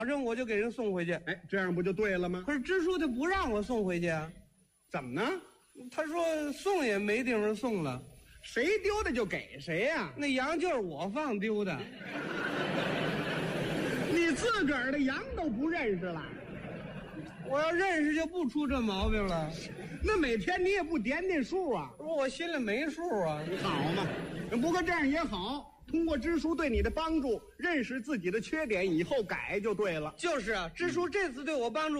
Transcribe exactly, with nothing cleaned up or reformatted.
证我就给人送回去。 哎，这样不就对了吗？ 可是支书他不让我送回去啊， 怎么呢？ 他说送也没地方送了。 谁丢的就给谁呀、啊？ 那羊就是我放丢的。 你自个儿的羊都不认识了？ 我要认识就不出这毛病了。 那每天你也不点点数啊？ 我心里没数啊。 好嘛，不过这样也好，通过支书对你的帮助，认识自己的缺点，以后改就对了。 就是啊，支书这次对我帮助